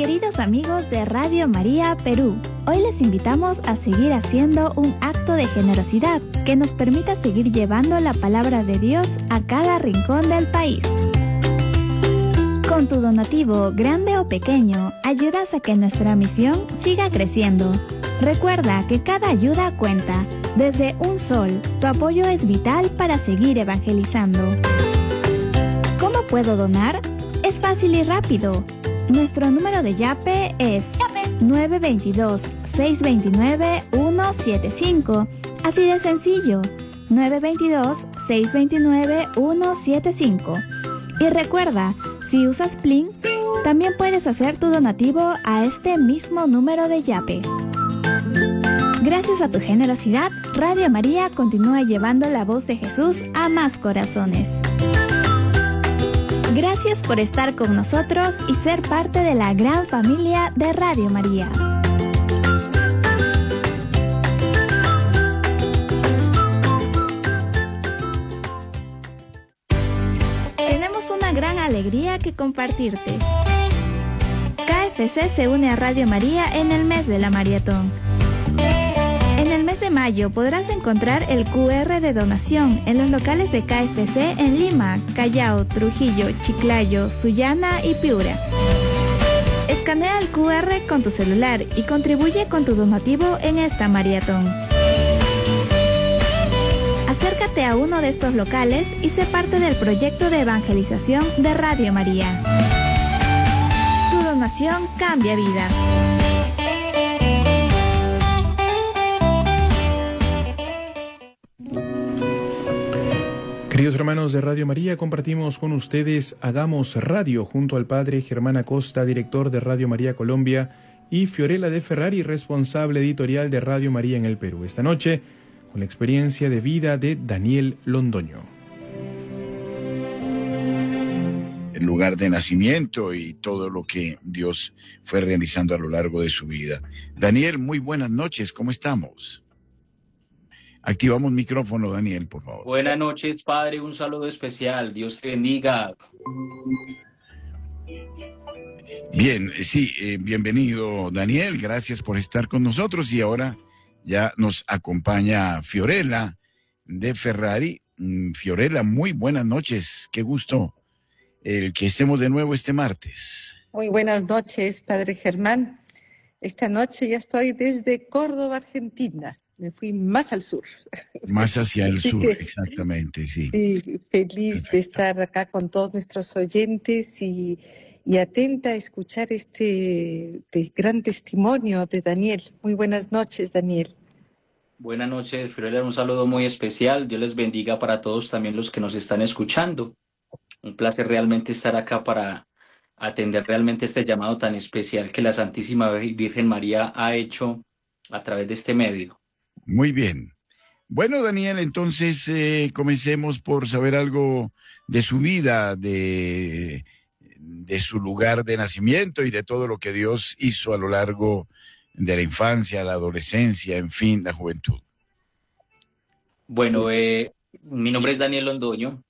Queridos amigos de Radio María Perú, hoy les invitamos a seguir haciendo un acto de generosidad que nos permita seguir llevando la palabra de Dios a cada rincón del país. Con tu donativo, grande o pequeño, ayudas a que nuestra misión siga creciendo. Recuerda que cada ayuda cuenta. Desde un sol, tu apoyo es vital para seguir evangelizando. ¿Cómo puedo donar? Es fácil y rápido. Nuestro número de Yape es 922-629-175. Así de sencillo, 922-629-175. Y recuerda, si usas Plin, también puedes hacer tu donativo a este mismo número de Yape. Gracias a tu generosidad, Radio María continúa llevando la voz de Jesús a más corazones. Gracias por estar con nosotros y ser parte de la gran familia de Radio María. Tenemos una gran alegría que compartirte. KFC se une a Radio María en el mes de la maratón. En el mes de mayo podrás encontrar el QR de donación en los locales de KFC en Lima, Callao, Trujillo, Chiclayo, Sullana y Piura. Escanea el QR con tu celular y contribuye con tu donativo en esta maratón. Acércate a uno de estos locales y sé parte del proyecto de evangelización de Radio María. Tu donación cambia vidas. Queridos hermanos de Radio María, compartimos con ustedes Hagamos Radio junto al padre Germán Acosta, director de Radio María Colombia, y Fiorella de Ferrari, responsable editorial de Radio María en el Perú. Esta noche, con la experiencia de vida de Daniel Londoño. El lugar de nacimiento y todo lo que Dios fue realizando a lo largo de su vida. Daniel, muy buenas noches, ¿cómo estamos? Activamos micrófono, Daniel, por favor. Buenas noches, padre, un saludo especial, Dios te bendiga. Bien, sí, bienvenido, Daniel, gracias por estar con nosotros y ahora ya nos acompaña Fiorella de Ferrari. Fiorella, muy buenas noches, qué gusto el que estemos de nuevo este martes. Muy buenas noches, padre Germán. Esta noche ya estoy desde Córdoba, Argentina. Me fui más al sur. Más hacia el sur, exactamente, sí. Sí, feliz Perfecto. de estar acá con todos nuestros oyentes y atenta a escuchar este gran testimonio de Daniel. Muy buenas noches, Daniel. Buenas noches, Fiorella, un saludo muy especial. Dios les bendiga para todos, también los que nos están escuchando. Un placer realmente estar acá para atender realmente este llamado tan especial que la Santísima Virgen María ha hecho a través de este medio. Muy bien. Bueno, Daniel, entonces comencemos por saber algo de su vida, de su lugar de nacimiento y de todo lo que Dios hizo a lo largo de la infancia, la adolescencia, en fin, la juventud. Bueno, mi nombre es Daniel Londoño.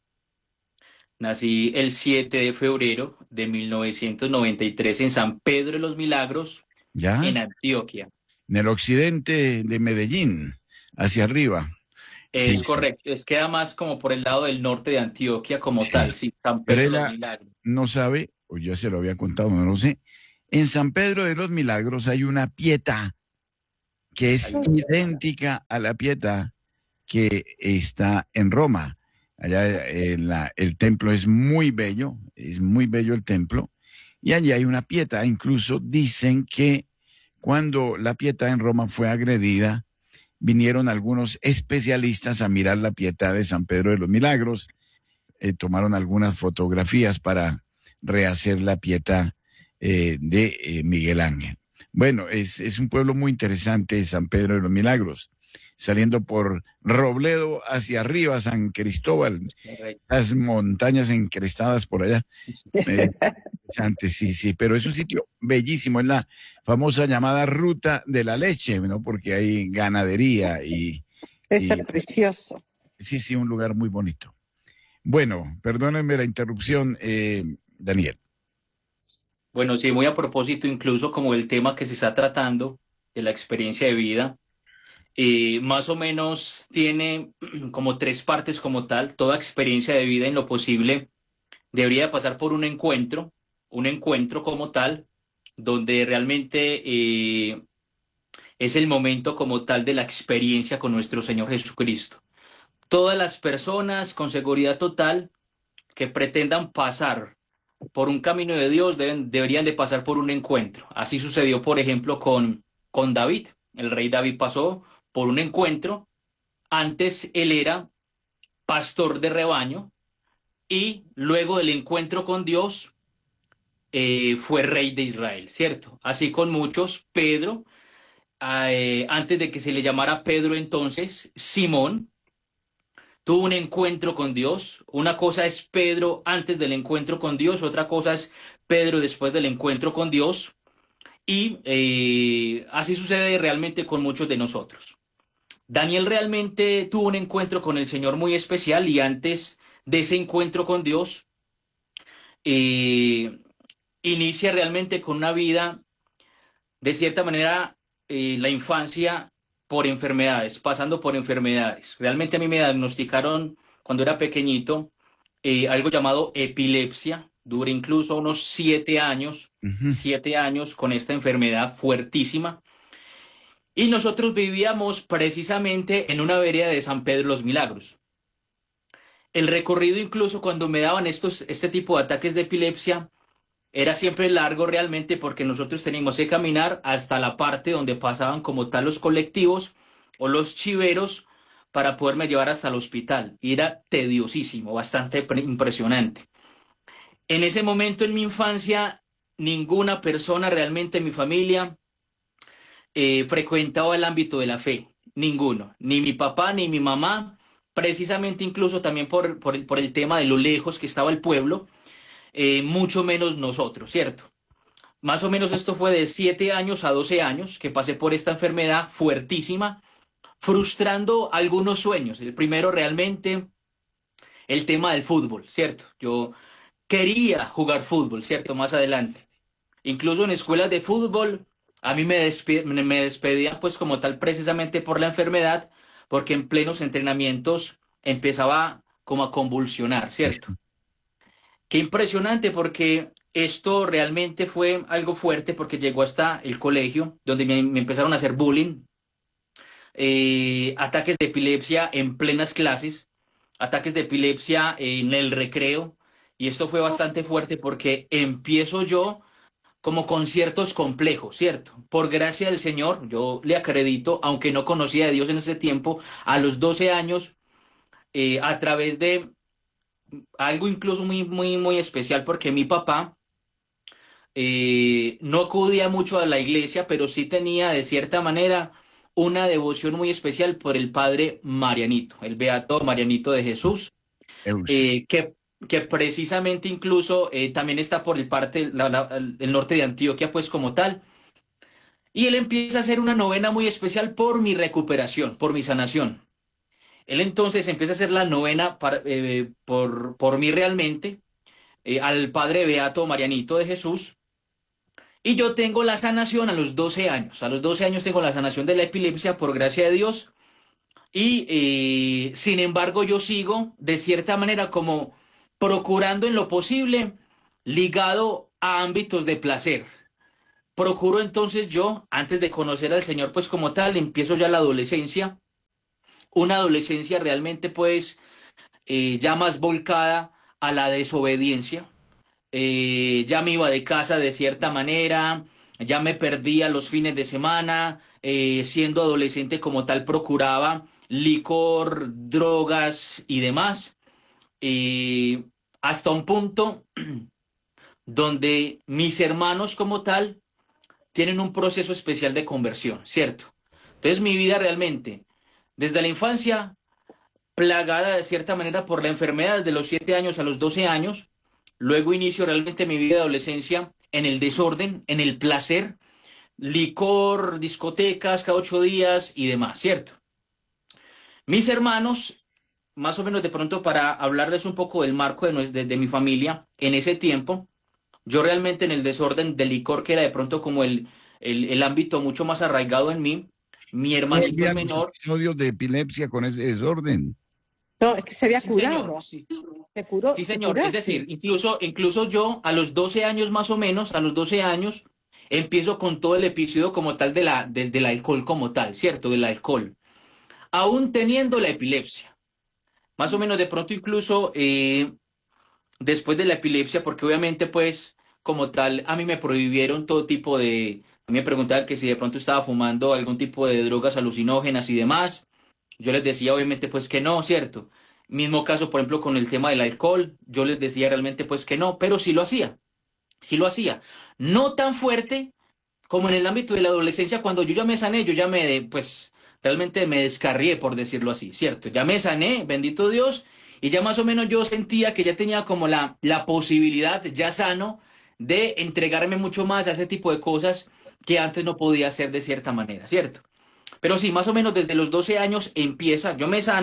Nací el 7 de febrero de 1993 en San Pedro de los Milagros, ¿Ya? en Antioquia. En el occidente de Medellín, hacia arriba. Es Sí, correcto, es queda más como por el lado del norte de Antioquia como Sí. tal, sí, San Pero Pedro de él los Milagros. no sabe, o yo se lo había contado, no lo sé. En San Pedro de los Milagros hay una pieta que es idéntica a la pieta que está en Roma. Allá el templo es muy bello el templo, y allí hay una pieta. Incluso dicen que cuando la pieta en Roma fue agredida, vinieron algunos especialistas a mirar la pieta de San Pedro de los Milagros, tomaron algunas fotografías para rehacer la pieta de Miguel Ángel. Bueno, es un pueblo muy interesante, San Pedro de los Milagros. Saliendo por Robledo hacia arriba, San Cristóbal, Correcto. las montañas encrestadas por allá. Interesante, sí, pero es un sitio bellísimo, es la famosa llamada Ruta de la Leche, ¿no? Porque hay ganadería y Precioso. sí, un lugar muy bonito. Bueno, perdónenme la interrupción, Daniel. Bueno, sí, muy a propósito, incluso como el tema que se está tratando de la experiencia de vida, más o menos tiene como tres partes como tal. Toda experiencia de vida en lo posible debería pasar por un encuentro como tal, donde realmente es el momento como tal de la experiencia con nuestro Señor Jesucristo. Todas las personas con seguridad total que pretendan pasar por un camino de Dios deberían de pasar por un encuentro. Así sucedió, por ejemplo, con David. El rey David pasó por un encuentro. Antes él era pastor de rebaño y luego del encuentro con Dios fue rey de Israel, ¿cierto? Así con muchos. Pedro, antes de que se le llamara Pedro entonces, Simón, tuvo un encuentro con Dios. Una cosa es Pedro antes del encuentro con Dios, otra cosa es Pedro después del encuentro con Dios. Y así sucede realmente con muchos de nosotros. Daniel realmente tuvo un encuentro con el Señor muy especial y antes de ese encuentro con Dios, eh, inicia realmente con una vida, de cierta manera, la infancia por enfermedades, pasando por enfermedades. Realmente a mí me diagnosticaron cuando era pequeñito algo llamado epilepsia. Duré incluso unos 7 años con esta enfermedad fuertísima. Y nosotros vivíamos precisamente en una vereda de San Pedro de los Milagros. El recorrido, incluso cuando me daban este tipo de ataques de epilepsia, era siempre largo realmente porque nosotros teníamos que caminar hasta la parte donde pasaban como tal los colectivos o los chiveros para poderme llevar hasta el hospital. Y era tediosísimo, bastante impresionante. En ese momento en mi infancia, ninguna persona realmente en mi familia frecuentaba el ámbito de la fe. Ninguno. Ni mi papá ni mi mamá. Precisamente incluso también por el tema de lo lejos que estaba el pueblo. Mucho menos nosotros, ¿cierto? Más o menos esto fue de 7 años a 12 años que pasé por esta enfermedad fuertísima, frustrando algunos sueños. El primero realmente, el tema del fútbol, ¿cierto? Yo quería jugar fútbol, ¿cierto? Más adelante. Incluso en escuelas de fútbol, a mí me despedían pues como tal precisamente por la enfermedad, porque en plenos entrenamientos empezaba como a convulsionar, ¿cierto? Qué impresionante porque esto realmente fue algo fuerte porque llegó hasta el colegio donde me empezaron a hacer bullying, ataques de epilepsia en plenas clases, ataques de epilepsia en el recreo y esto fue bastante fuerte porque empiezo yo como con ciertos complejos, ¿cierto? Por gracia del Señor, yo le acredito, aunque no conocía a Dios en ese tiempo, a los 12 años, a través de algo incluso muy, muy, muy especial porque mi papá no acudía mucho a la iglesia, pero sí tenía de cierta manera una devoción muy especial por el padre Marianito, el beato Marianito de Jesús, que precisamente incluso también está por el norte de Antioquia, pues como tal. Y él empieza a hacer una novena muy especial por mi recuperación, por mi sanación. Él entonces empieza a hacer la novena por mí realmente, al Padre Beato Marianito de Jesús, y yo tengo la sanación a los 12 años. A los 12 años tengo la sanación de la epilepsia por gracia de Dios, y sin embargo yo sigo de cierta manera como procurando en lo posible, ligado a ámbitos de placer. Procuro entonces yo, antes de conocer al Señor pues como tal, empiezo ya la adolescencia, una adolescencia realmente pues ya más volcada a la desobediencia. Ya me iba de casa de cierta manera, ya me perdía los fines de semana, siendo adolescente como tal procuraba licor, drogas y demás, hasta un punto donde mis hermanos como tal tienen un proceso especial de conversión, ¿cierto? Entonces mi vida realmente, desde la infancia, plagada de cierta manera por la enfermedad, de los 7 años a los 12 años. Luego inicio realmente mi vida de adolescencia en el desorden, en el placer, licor, discotecas cada 8 días y demás, ¿cierto? Mis hermanos, más o menos de pronto para hablarles un poco del marco de mi familia en ese tiempo, yo realmente en el desorden del licor, que era de pronto como el ámbito mucho más arraigado en mí, mi hermanito el Volvían los menor, episodios de epilepsia con ese desorden. No, es que se había sí señor, curado. sí, Se curó, sí te señor, es decir, curaste. incluso yo a los 12 años más o menos, a los 12 años, empiezo con todo el episodio como tal del alcohol como tal, ¿cierto? Del alcohol, aún teniendo la epilepsia. Más o menos de pronto incluso después de la epilepsia, porque obviamente pues como tal a mí me prohibieron todo tipo de, a mí me preguntaban que si de pronto estaba fumando algún tipo de drogas alucinógenas y demás, yo les decía obviamente pues que no, ¿cierto? Mismo caso, por ejemplo, con el tema del alcohol, yo les decía realmente pues que no, pero sí lo hacía, sí lo hacía. No tan fuerte como en el ámbito de la adolescencia, cuando yo ya me sané, yo ya pues, realmente me descarrié, por decirlo así, ¿cierto? Ya me sané, bendito Dios, y ya más o menos yo sentía que ya tenía como la posibilidad, ya sano, de entregarme mucho más a ese tipo de cosas que antes no podía hacer de cierta manera, ¿cierto? Pero sí, más o menos desde los 12 años empieza,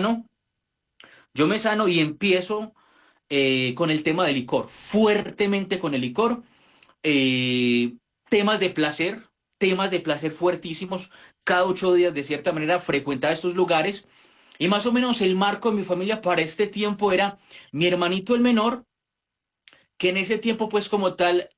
yo me sano y empiezo con el tema del licor, fuertemente con el licor, eh, temas temas de placer fuertísimos, cada 8 días de cierta manera frecuentaba estos lugares y más o menos el marco de mi familia para este tiempo era mi hermanito el menor, que en ese tiempo pues como tal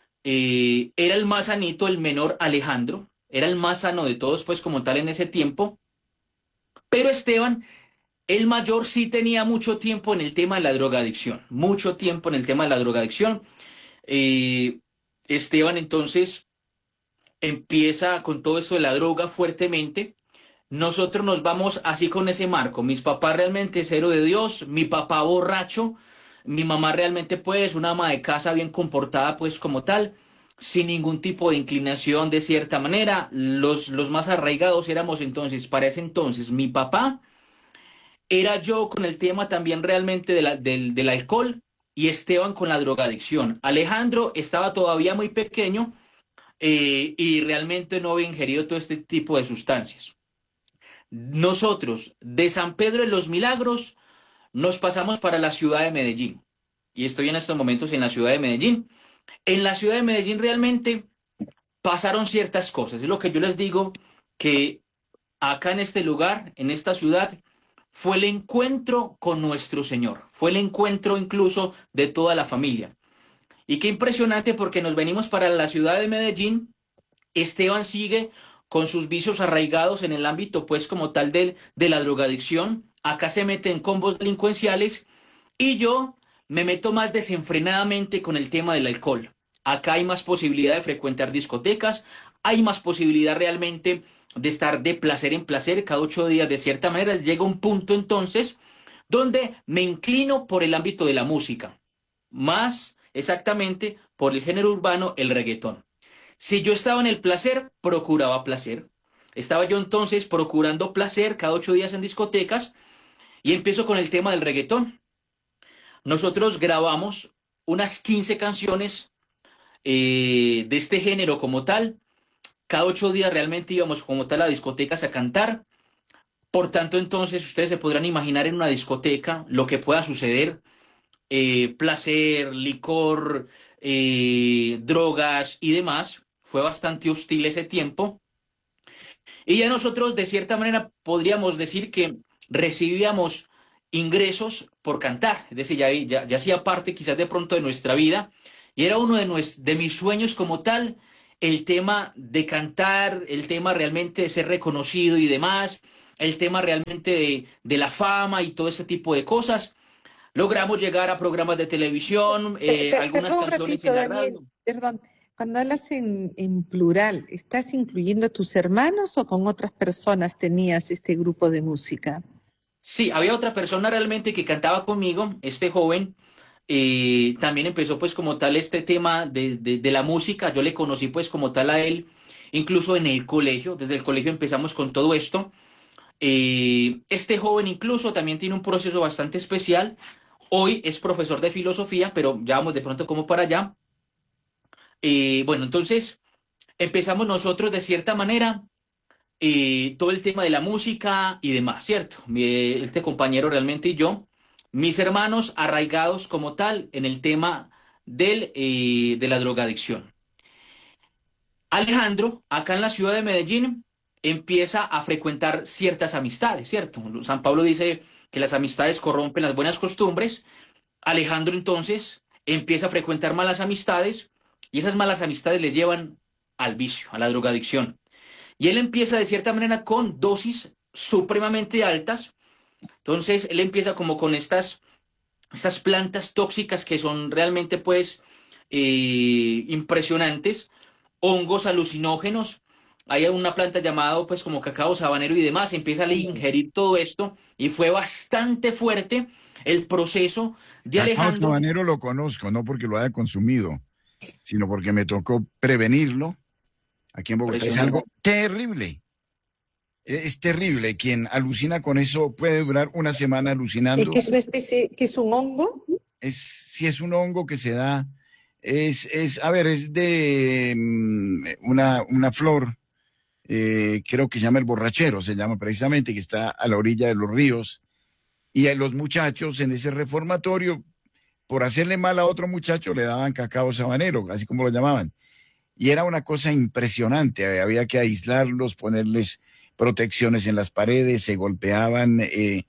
era el más sanito, el menor Alejandro, era el más sano de todos pues como tal en ese tiempo, pero Esteban, el mayor, sí tenía mucho tiempo en el tema de la drogadicción, mucho tiempo en el tema de la drogadicción. Eh, Esteban entonces empieza con todo eso de la droga fuertemente. Nosotros nos vamos así con ese marco. Mis papás realmente cero de Dios, mi papá borracho, mi mamá realmente pues una ama de casa bien comportada pues como tal, sin ningún tipo de inclinación de cierta manera. Los más arraigados éramos entonces, para ese entonces, mi papá, era yo con el tema también realmente del alcohol y Esteban con la drogadicción. Alejandro estaba todavía muy pequeño y realmente no había ingerido todo este tipo de sustancias. Nosotros, de San Pedro de los Milagros, nos pasamos para la ciudad de Medellín. Y estoy en estos momentos en la ciudad de Medellín. En la ciudad de Medellín realmente pasaron ciertas cosas. Es lo que yo les digo, que acá en este lugar, en esta ciudad, fue el encuentro con nuestro Señor. Fue el encuentro incluso de toda la familia. Y qué impresionante porque nos venimos para la ciudad de Medellín. Esteban sigue con sus vicios arraigados en el ámbito, pues, como tal de la drogadicción. Acá se mete en combos delincuenciales y yo me meto más desenfrenadamente con el tema del alcohol. Acá hay más posibilidad de frecuentar discotecas, hay más posibilidad realmente de estar de placer en placer cada 8 días de cierta manera. Llega un punto entonces donde me inclino por el ámbito de la música, más exactamente por el género urbano, el reggaetón. Si yo estaba en el placer, procuraba placer. Estaba yo entonces procurando placer cada 8 días en discotecas y empiezo con el tema del reggaetón. Nosotros grabamos unas 15 canciones de este género como tal. Cada 8 días realmente íbamos como tal a discotecas a cantar. Por tanto, entonces ustedes se podrán imaginar en una discoteca lo que pueda suceder. Placer, licor, drogas y demás. Fue bastante hostil ese tiempo. Y ya nosotros, de cierta manera, podríamos decir que recibíamos ingresos por cantar. Es decir, ya hacía parte quizás de pronto de nuestra vida. Y era uno de mis sueños como tal, el tema de cantar, el tema realmente de ser reconocido y demás, el tema realmente de la fama y todo ese tipo de cosas. Logramos llegar a programas de televisión, algunas Perdón un canciones ratito, en la Daniel, radio. perdón. Cuando hablas en plural, ¿estás incluyendo a tus hermanos o con otras personas tenías este grupo de música? Sí, había otra persona realmente que cantaba conmigo, este joven, también empezó pues como tal este tema de la música, yo le conocí pues como tal a él, incluso en el colegio, desde el colegio empezamos con todo esto. Este joven incluso también tiene un proceso bastante especial, hoy es profesor de filosofía, pero ya vamos de pronto como para allá. Bueno, entonces empezamos nosotros de cierta manera todo el tema de la música y demás, ¿cierto? Este compañero realmente y yo, mis hermanos arraigados como tal en el tema de la drogadicción. Alejandro, acá en la ciudad de Medellín, empieza a frecuentar ciertas amistades, ¿cierto? San Pablo dice que las amistades corrompen las buenas costumbres. Alejandro entonces empieza a frecuentar malas amistades y esas malas amistades le llevan al vicio, a la drogadicción. Y él empieza de cierta manera con dosis supremamente altas. Entonces él empieza como con estas plantas tóxicas que son realmente pues impresionantes, hongos alucinógenos. Hay una planta llamada pues como cacao sabanero y demás, empieza a ingerir todo esto y fue bastante fuerte el proceso de Cacao Alejandro. sabanero lo conozco, no porque lo haya consumido, sino porque me tocó prevenirlo aquí en Bogotá. Es algo terrible. Es terrible. Quien alucina con eso puede durar una semana alucinando. ¿Que es una especie, que es un hongo? Sí, es un hongo que se da. A ver, es de una flor, creo que se llama el borrachero, se llama precisamente, que está a la orilla de los ríos. Y a los muchachos en ese reformatorio, por hacerle mal a otro muchacho, le daban cacao sabanero, así como lo llamaban. Y era una cosa impresionante. Había que aislarlos, ponerles protecciones en las paredes, se golpeaban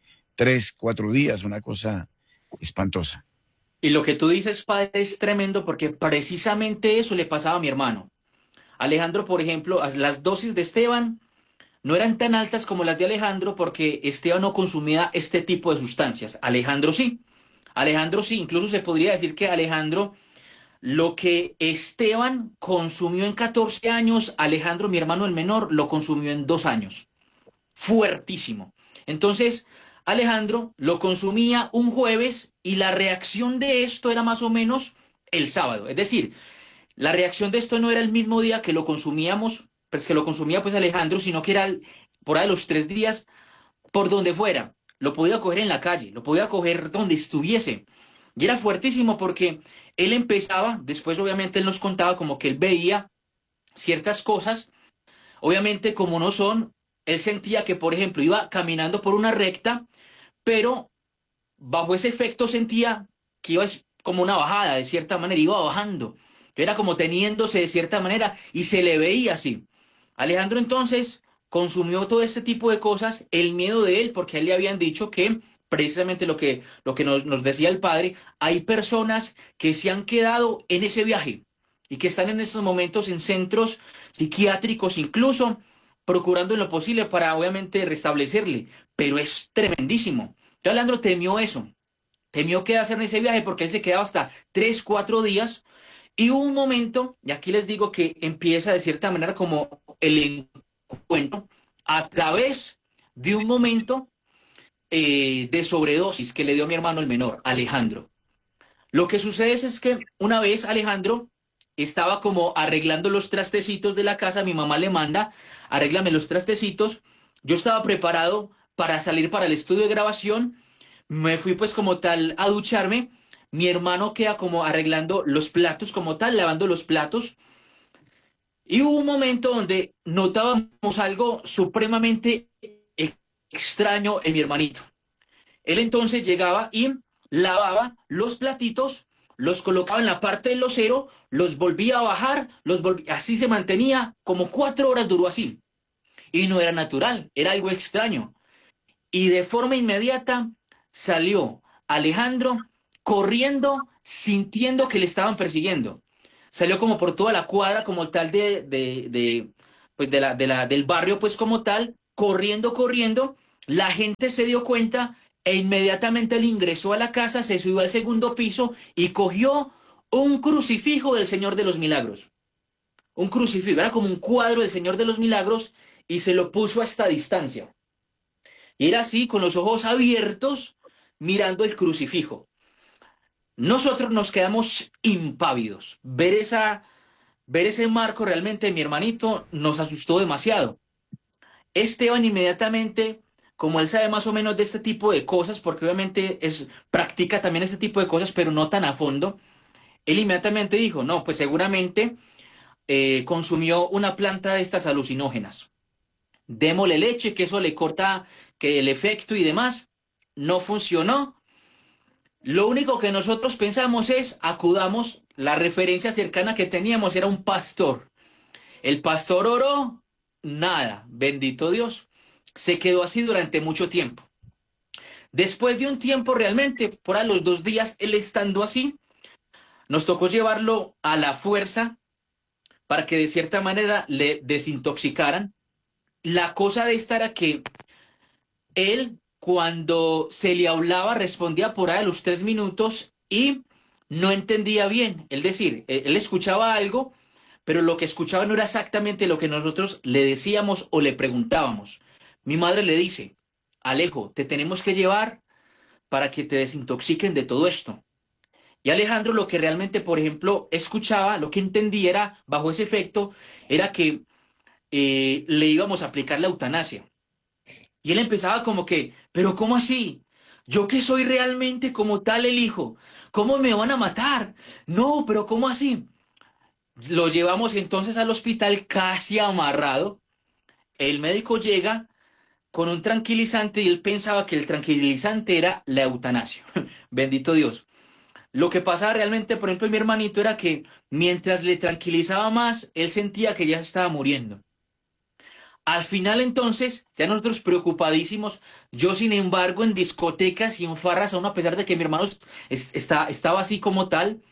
3, 4 días, una cosa espantosa. Y lo que tú dices, padre, es tremendo porque precisamente eso le pasaba a mi hermano. Alejandro, por ejemplo, las dosis de Esteban no eran tan altas como las de Alejandro porque Esteban no consumía este tipo de sustancias. Alejandro sí. Alejandro sí. Incluso se podría decir que Alejandro, lo que Esteban consumió en 14 años, Alejandro, mi hermano el menor, lo consumió en 2 años. Fuertísimo. Entonces, Alejandro lo consumía un jueves y la reacción de esto era más o menos el sábado. Es decir, la reacción de esto no era el mismo día que lo consumíamos, pues que lo consumía pues Alejandro, sino que era por ahí los 3 días, por donde fuera. Lo podía coger en la calle, lo podía coger donde estuviese. Y era fuertísimo porque él empezaba, después obviamente él nos contaba como que él veía ciertas cosas, obviamente como no son, él sentía que, por ejemplo, iba caminando por una recta, pero bajo ese efecto sentía que iba como una bajada, de cierta manera, iba bajando. Era como teniéndose de cierta manera y se le veía así. Alejandro entonces consumió todo este tipo de cosas, el miedo de él, porque a él le habían dicho que precisamente lo que nos decía el padre, hay personas que se han quedado en ese viaje y que están en estos momentos en centros psiquiátricos incluso, procurando en lo posible para obviamente restablecerle, pero es tremendísimo. Entonces Alejandro temió eso, temió quedarse en ese viaje porque él se quedaba hasta 3, 4 días y hubo un momento, y aquí les digo que empieza de cierta manera como el encuentro, a través de un momento de sobredosis que le dio a mi hermano el menor, Alejandro. Lo que sucede es que una vez Alejandro estaba como arreglando los trastecitos de la casa, mi mamá le manda, arréglame los trastecitos, yo estaba preparado para salir para el estudio de grabación, me fui pues como tal a ducharme, mi hermano queda como arreglando los platos como tal, lavando los platos, y hubo un momento donde notábamos algo supremamente extraño en mi hermanito. Él entonces llegaba y lavaba los platitos, los colocaba en la parte del losero, los volvía a bajar, así se mantenía, como 4 horas duró así. Y no era natural, era algo extraño. Y de forma inmediata salió Alejandro corriendo, sintiendo que le estaban persiguiendo. Salió como por toda la cuadra, como tal del barrio, pues como tal, corriendo. La gente se dio cuenta e inmediatamente él ingresó a la casa, se subió al 2.º piso y cogió un crucifijo del Señor de los Milagros. Un crucifijo, era como un cuadro del Señor de los Milagros y se lo puso a esta distancia. Y era así, con los ojos abiertos, mirando el crucifijo. Nosotros nos quedamos impávidos. Ver ese marco realmente, mi hermanito, nos asustó demasiado. Esteban inmediatamente, como él sabe más o menos de este tipo de cosas, porque obviamente practica también este tipo de cosas, pero no tan a fondo, él inmediatamente dijo, no, pues seguramente consumió una planta de estas alucinógenas. Démosle leche, que eso le corta que el efecto y demás. No funcionó. Lo único que nosotros pensamos es, acudamos la referencia cercana que teníamos era un pastor. El pastor oró, nada, bendito Dios. Se quedó así durante mucho tiempo. Después de un tiempo realmente, por a los 2 días, él estando así, nos tocó llevarlo a la fuerza para que de cierta manera le desintoxicaran. La cosa de esta era que él, cuando se le hablaba, respondía por ahí a los 3 minutos y no entendía bien. Es decir, él escuchaba algo, pero lo que escuchaba no era exactamente lo que nosotros le decíamos o le preguntábamos. Mi madre le dice, Alejo, te tenemos que llevar para que te desintoxiquen de todo esto. Y Alejandro lo que realmente, por ejemplo, escuchaba, lo que entendía era, bajo ese efecto, era que le íbamos a aplicar la eutanasia. Y él empezaba como que, pero ¿cómo así? Yo que soy realmente como tal el hijo, ¿cómo me van a matar? No, pero ¿cómo así? Lo llevamos entonces al hospital casi amarrado. El médico llega con un tranquilizante y él pensaba que el tranquilizante era la eutanasia. Bendito Dios. Lo que pasaba realmente, por ejemplo, en mi hermanito era que mientras le tranquilizaba más, él sentía que ya se estaba muriendo. Al final entonces, ya nosotros preocupadísimos, yo sin embargo en discotecas y en farras, aún a pesar de que mi hermano estaba así como tal,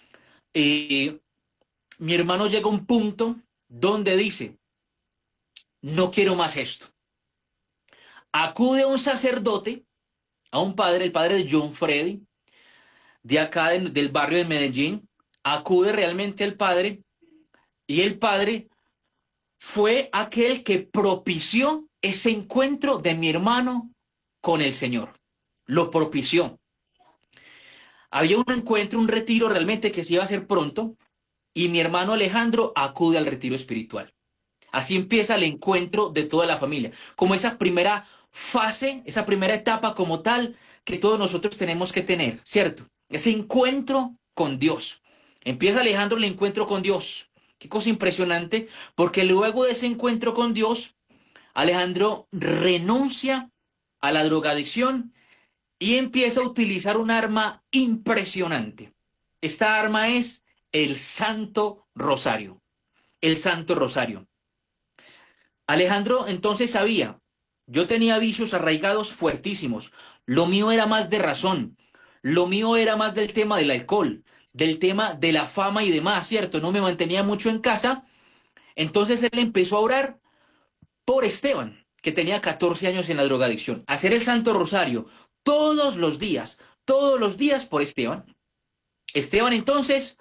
mi hermano llega a un punto donde dice, no quiero más esto. Acude a un sacerdote, a un padre, el padre de John Freddy, de acá del barrio de Medellín, acude realmente al padre y el padre fue aquel que propició ese encuentro de mi hermano con el Señor. Lo propició. Había un encuentro, un retiro realmente que se iba a hacer pronto y mi hermano Alejandro acude al retiro espiritual. Así empieza el encuentro de toda la familia, como esa primera fase, esa primera etapa como tal que todos nosotros tenemos que tener, ¿cierto? Ese encuentro con Dios. Empieza Alejandro el encuentro con Dios. Qué cosa impresionante, porque luego de ese encuentro con Dios, Alejandro renuncia a la drogadicción y empieza a utilizar un arma impresionante. Esta arma es el Santo Rosario. El Santo Rosario. Alejandro entonces sabía, yo tenía vicios arraigados fuertísimos. Lo mío era más de razón. Lo mío era más del tema del alcohol, del tema de la fama y demás, ¿cierto? No me mantenía mucho en casa. Entonces él empezó a orar por Esteban, que tenía 14 años en la drogadicción. Hacer el Santo Rosario todos los días por Esteban. Esteban entonces,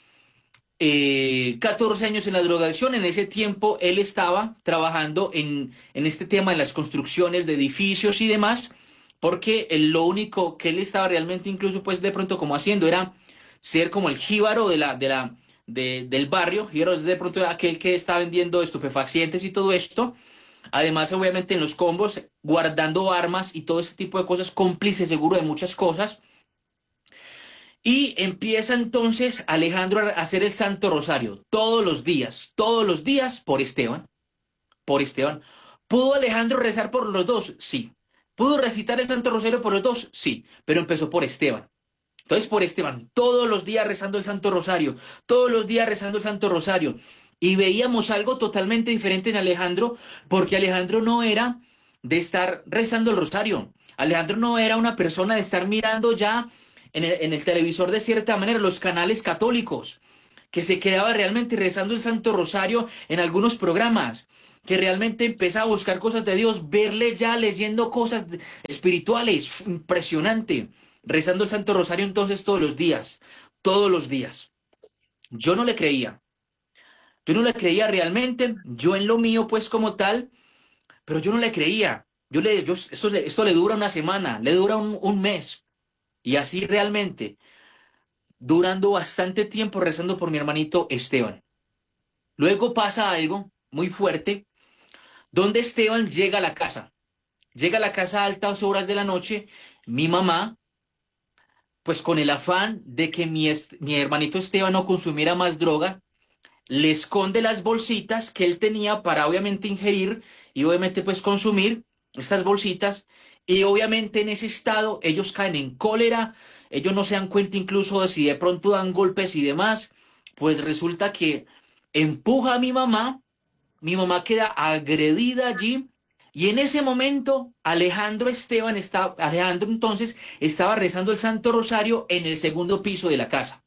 14 años en la drogadicción. En ese tiempo él estaba trabajando en este tema de las construcciones de edificios y demás, porque lo único que él estaba realmente incluso pues de pronto como haciendo era ser como el jíbaro del barrio. Jíbaro es de pronto aquel que está vendiendo estupefacientes y todo esto. Además, obviamente en los combos, guardando armas y todo ese tipo de cosas, cómplice seguro de muchas cosas. Y empieza entonces Alejandro a hacer el Santo Rosario todos los días por Esteban. Por Esteban. ¿Pudo Alejandro rezar por los dos? Sí. ¿Pudo recitar el Santo Rosario por los dos? Sí. Pero empezó por Esteban. Entonces por Esteban, todos los días rezando el Santo Rosario, todos los días rezando el Santo Rosario. Y veíamos algo totalmente diferente en Alejandro, porque Alejandro no era de estar rezando el rosario. Alejandro no era una persona de estar mirando ya en el televisor de cierta manera los canales católicos, que se quedaba realmente rezando el Santo Rosario en algunos programas, que realmente empezaba a buscar cosas de Dios, verle ya leyendo cosas espirituales, impresionante, rezando el Santo Rosario entonces todos los días. Yo no le creía realmente, yo en lo mío pues como tal, pero yo no le creía. Esto le dura una semana, le dura un mes. Y así realmente, durando bastante tiempo rezando por mi hermanito Esteban. Luego pasa algo muy fuerte, donde Esteban llega a la casa. Llega a la casa a altas horas de la noche, mi mamá, pues con el afán de que mi hermanito Esteban no consumiera más droga, le esconde las bolsitas que él tenía para obviamente ingerir y obviamente pues consumir estas bolsitas. Y obviamente en ese estado ellos caen en cólera, ellos no se dan cuenta incluso de si de pronto dan golpes y demás, pues resulta que empuja a mi mamá queda agredida allí, y en ese momento Alejandro entonces estaba rezando el Santo Rosario en el segundo piso de la casa.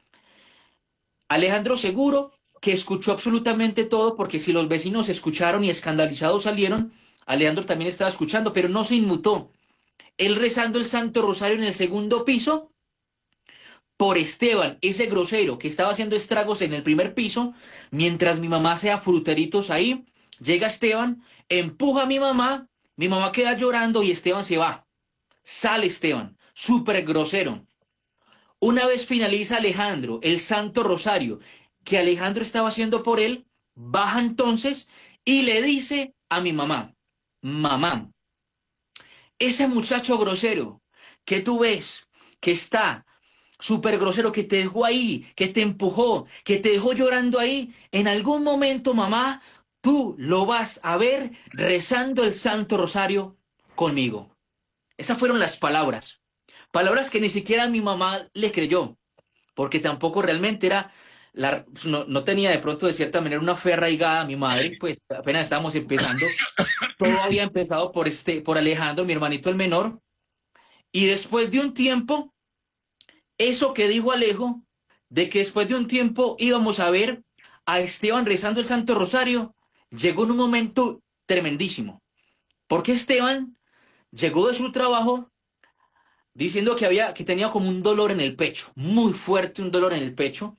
Alejandro seguro que escuchó absolutamente todo, porque si los vecinos escucharon y escandalizados salieron, Alejandro también estaba escuchando, pero no se inmutó. Él rezando el Santo Rosario en el segundo piso, por Esteban, ese grosero que estaba haciendo estragos en el primer piso, mientras mi mamá hacía fruteritos ahí, llega Esteban, empuja a mi mamá queda llorando y Esteban se va. Sale Esteban, súper grosero. Una vez finaliza Alejandro el Santo Rosario que Alejandro estaba haciendo por él, baja entonces y le dice a mi mamá, mamá, ese muchacho grosero que tú ves, que está súper grosero, que te dejó ahí, que te empujó, que te dejó llorando ahí, en algún momento, mamá, tú lo vas a ver rezando el Santo Rosario conmigo. Esas fueron las palabras. Palabras que ni siquiera mi mamá le creyó, porque tampoco realmente era, no tenía de pronto de cierta manera una fe arraigada a mi madre, pues apenas estábamos empezando. Todo había empezado por Alejandro, mi hermanito el menor, y después de un tiempo, eso que dijo Alejo, de que después de un tiempo íbamos a ver a Esteban rezando el Santo Rosario, llegó en un momento tremendísimo, porque Esteban llegó de su trabajo diciendo que tenía como un dolor en el pecho, muy fuerte un dolor en el pecho,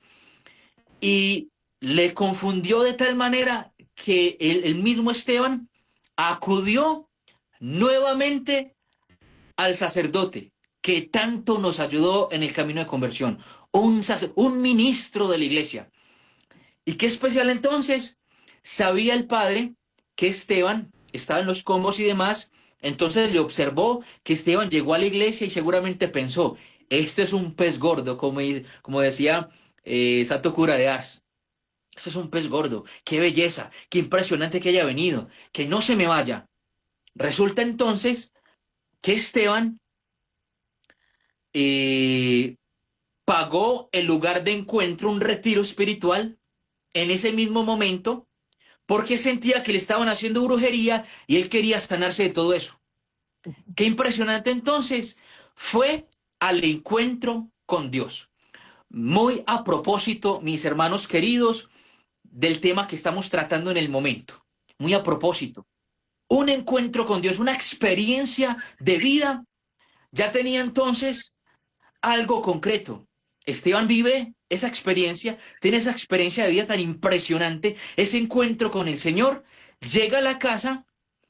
y le confundió de tal manera que el mismo Esteban acudió nuevamente al sacerdote que tanto nos ayudó en el camino de conversión, un ministro de la iglesia. Y qué especial entonces, sabía el padre que Esteban estaba en los combos y demás, entonces le observó que Esteban llegó a la iglesia y seguramente pensó, este es un pez gordo, como decía Santo Cura de Ars. Este es un pez gordo, qué belleza, qué impresionante que haya venido, que no se me vaya. Resulta entonces que Esteban pagó el lugar de encuentro, un retiro espiritual, en ese mismo momento, porque sentía que le estaban haciendo brujería y él quería sanarse de todo eso. Qué impresionante entonces, fue al encuentro con Dios. Muy a propósito, mis hermanos queridos, del tema que estamos tratando en el momento. Muy a propósito. Un encuentro con Dios, una experiencia de vida, ya tenía entonces algo concreto. Esteban vive esa experiencia, tiene esa experiencia de vida tan impresionante, ese encuentro con el Señor, llega a la casa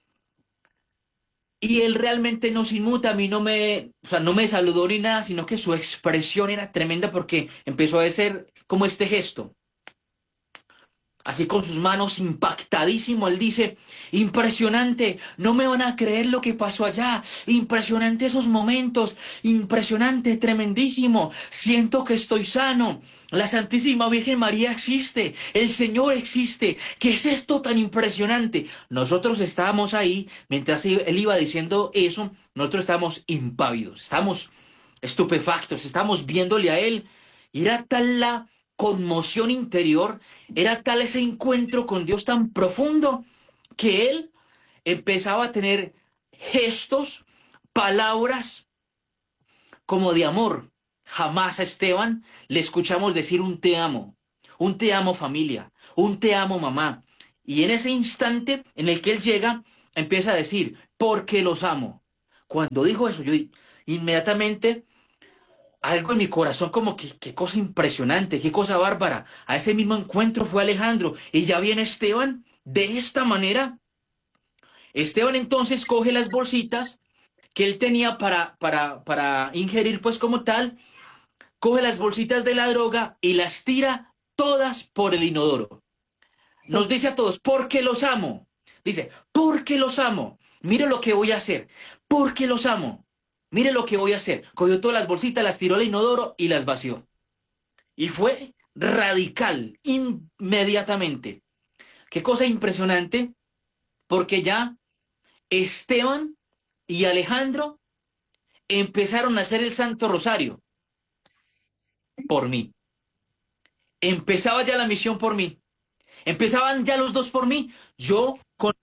y él realmente no se inmuta, a mí no me saludó ni nada, sino que su expresión era tremenda porque empezó a hacer como este gesto. Así con sus manos, impactadísimo, él dice, impresionante, no me van a creer lo que pasó allá, impresionante esos momentos, impresionante, tremendísimo, siento que estoy sano, la Santísima Virgen María existe, el Señor existe, ¿qué es esto tan impresionante? Nosotros estábamos ahí, mientras él iba diciendo eso, nosotros estábamos impávidos, estábamos estupefactos, estábamos viéndole a él, y era tal la conmoción interior, era tal ese encuentro con Dios tan profundo que él empezaba a tener gestos, palabras como de amor. Jamás a Esteban le escuchamos decir un te amo familia, un te amo mamá. Y en ese instante en el que él llega, empieza a decir, porque los amo. Cuando dijo eso, yo inmediatamente algo en mi corazón como que qué cosa impresionante, qué cosa bárbara. A ese mismo encuentro fue Alejandro y ya viene Esteban de esta manera. Esteban entonces coge las bolsitas que él tenía para ingerir pues como tal, coge las bolsitas de la droga y las tira todas por el inodoro. Nos dice a todos, porque los amo. Dice, porque los amo. Mire lo que voy a hacer, porque los amo. Mire lo que voy a hacer. Cogió todas las bolsitas, las tiró al inodoro y las vació. Y fue radical, inmediatamente. Qué cosa impresionante, porque ya Esteban y Alejandro empezaron a hacer el Santo Rosario por mí. Empezaba ya la misión por mí. Empezaban ya los dos por mí. Yo con...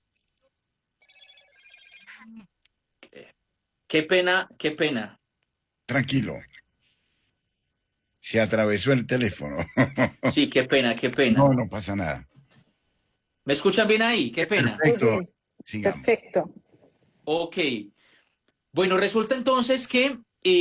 Qué pena, qué pena. Tranquilo. Se atravesó el teléfono. Sí, qué pena, qué pena. No, no pasa nada. ¿Me escuchan bien ahí? Qué pena. Perfecto. Sigamos. Perfecto. Ok. Bueno, resulta entonces que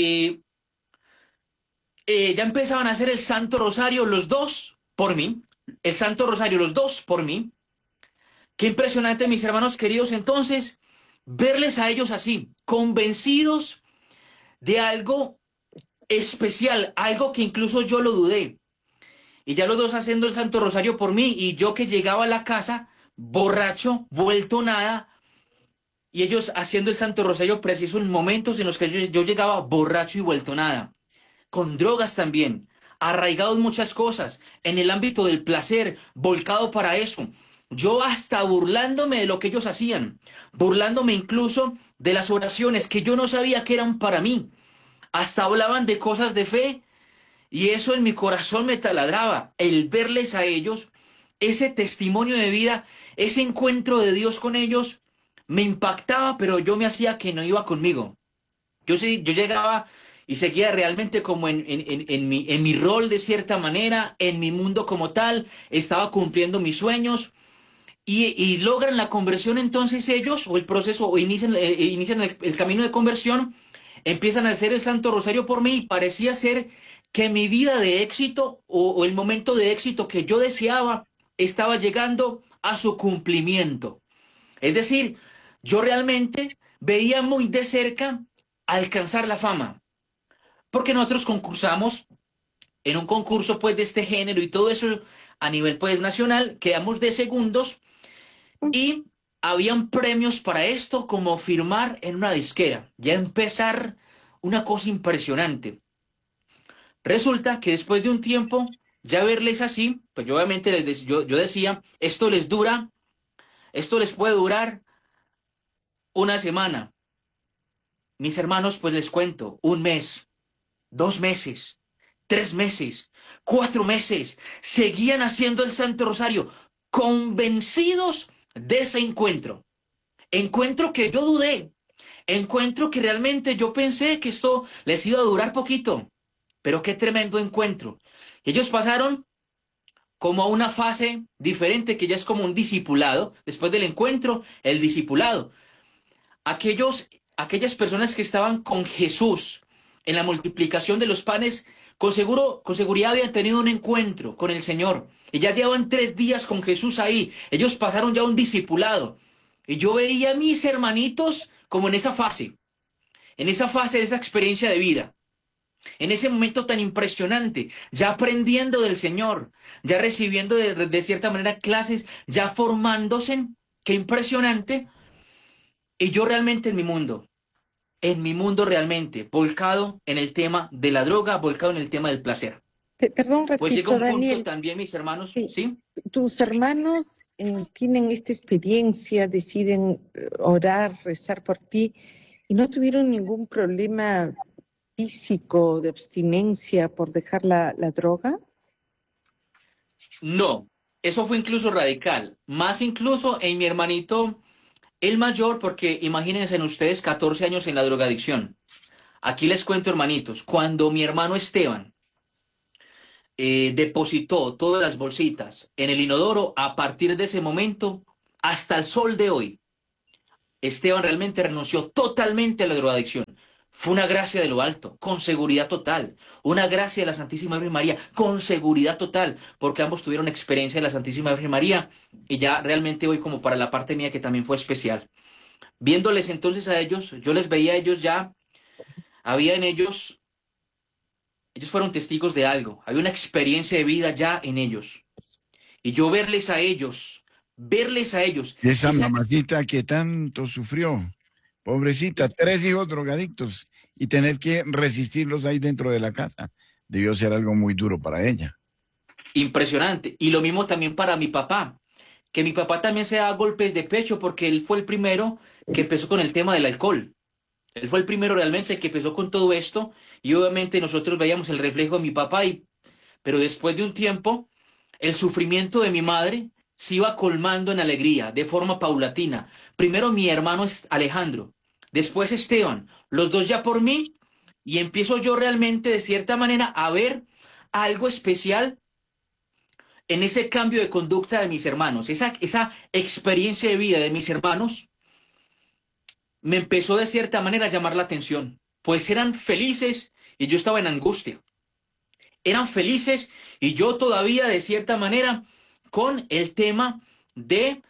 ya empezaban a hacer el Santo Rosario los dos por mí. El Santo Rosario los dos por mí. Qué impresionante, mis hermanos queridos, entonces, verles a ellos así, convencidos de algo especial, algo que incluso yo lo dudé. Y ya los dos haciendo el Santo Rosario por mí, y yo que llegaba a la casa, borracho, vuelto nada, y ellos haciendo el Santo Rosario preciso en momentos en los que yo llegaba borracho y vuelto nada, con drogas también, arraigado en muchas cosas, en el ámbito del placer, volcado para eso. Yo hasta burlándome de lo que ellos hacían, burlándome incluso de las oraciones que yo no sabía que eran para mí. Hasta hablaban de cosas de fe y eso en mi corazón me taladraba. El verles a ellos, ese testimonio de vida, ese encuentro de Dios con ellos, me impactaba, pero yo me hacía que no iba conmigo. Yo llegaba y seguía realmente como en mi rol de cierta manera, en mi mundo como tal, estaba cumpliendo mis sueños. Y logran la conversión entonces ellos, o el proceso, o inician el camino de conversión, empiezan a hacer el Santo Rosario por mí y parecía ser que mi vida de éxito o el momento de éxito que yo deseaba estaba llegando a su cumplimiento. Es decir, yo realmente veía muy de cerca alcanzar la fama, porque nosotros concursamos en un concurso pues de este género y todo eso a nivel pues nacional, quedamos de segundos. Y habían premios para esto, como firmar en una disquera, ya empezar una cosa impresionante. Resulta que después de un tiempo, ya verles así, pues yo obviamente yo decía, esto les puede durar una semana. Mis hermanos, pues les cuento, 1 mes, 2 meses, 3 meses, 4 meses, seguían haciendo el Santo Rosario, convencidos de ese encuentro que yo dudé, encuentro que realmente yo pensé que esto les iba a durar poquito, pero qué tremendo encuentro. Ellos pasaron como a una fase diferente que ya es como un discipulado, después del encuentro, el discipulado. Aquellas personas que estaban con Jesús en la multiplicación de los panes, con seguridad habían tenido un encuentro con el Señor. Y ya llevaban 3 días con Jesús ahí. Ellos pasaron ya un discipulado. Y yo veía a mis hermanitos como en esa fase de esa experiencia de vida. En ese momento tan impresionante, ya aprendiendo del Señor, ya recibiendo de cierta manera clases, ya formándose. Qué impresionante. Y yo realmente en mi mundo realmente, volcado en el tema de la droga, volcado en el tema del placer. Perdón, Pues llega ratito, un punto Daniel. también, mis hermanos, Sí. ¿sí? Tus hermanos tienen esta experiencia, deciden orar, rezar por ti, y no tuvieron ningún problema físico de abstinencia por dejar la droga. No, eso fue incluso radical, más incluso en mi hermanito, el mayor, porque imagínense en ustedes 14 años en la drogadicción. Aquí les cuento, hermanitos, cuando mi hermano Esteban depositó todas las bolsitas en el inodoro, a partir de ese momento, hasta el sol de hoy, Esteban realmente renunció totalmente a la drogadicción. Fue una gracia de lo alto, con seguridad total. Una gracia de la Santísima Virgen María, con seguridad total, porque ambos tuvieron experiencia de la Santísima Virgen María, y ya realmente hoy como para la parte mía que también fue especial. Viéndoles entonces a ellos, yo les veía a ellos ya, había en ellos fueron testigos de algo, había una experiencia de vida ya en ellos. Y yo verles a ellos. Esa mamacita que tanto sufrió, pobrecita, 3 hijos drogadictos y tener que resistirlos ahí dentro de la casa, debió ser algo muy duro para ella. Impresionante. Y lo mismo también para mi papá, que mi papá también se da golpes de pecho porque él fue el primero que empezó con el tema del alcohol. Él fue el primero realmente que empezó con todo esto y obviamente nosotros veíamos el reflejo de mi papá, pero después de un tiempo, el sufrimiento de mi madre se iba colmando en alegría, de forma paulatina. Primero mi hermano Alejandro, después Esteban, los dos ya por mí, y empiezo yo realmente de cierta manera a ver algo especial en ese cambio de conducta de mis hermanos, esa experiencia de vida de mis hermanos me empezó de cierta manera a llamar la atención, pues eran felices y yo estaba en angustia. Eran felices y yo todavía de cierta manera con el tema de,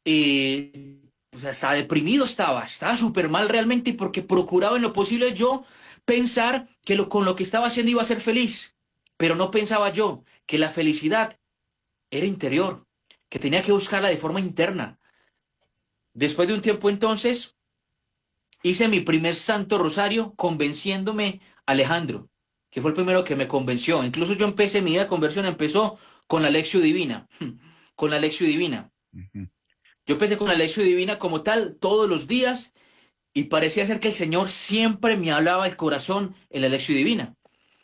pues hasta deprimido estaba súper mal realmente porque procuraba en lo posible yo pensar que con lo que estaba haciendo iba a ser feliz, pero no pensaba yo que la felicidad era interior, que tenía que buscarla de forma interna. Después de un tiempo entonces, hice mi primer Santo Rosario convenciéndome a Alejandro, que fue el primero que me convenció. Incluso yo empecé, mi vida de conversión empezó con la Lección Divina, con la Lección Divina. Yo empecé con la Lección Divina como tal todos los días y parecía ser que el Señor siempre me hablaba al corazón en la Lección Divina.